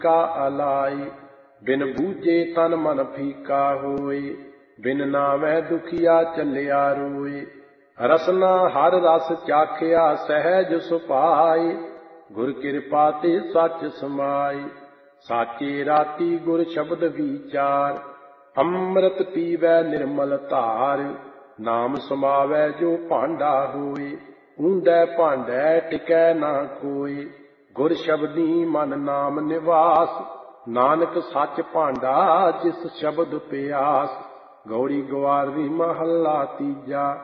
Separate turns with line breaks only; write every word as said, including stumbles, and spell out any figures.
का अलाई। बिन बूझे तन मन फीका होए, बिन नावै दुखिया चलिया रोए। रसना हर रस चाखिया सहज सुपाए, गुर कृपा ते सच समाए। साचे राती गुर शब्द विचार, अमृत पीवै निर्मल धार। नाम समावै जो भांडा होए, ऊंधै भांडै टिकै ना कोय। गुर शब्दी मन नाम निवास, नानक सच भांडा जिस शब्द प्यास। गौड़ी ग्वारवी महला तीजा।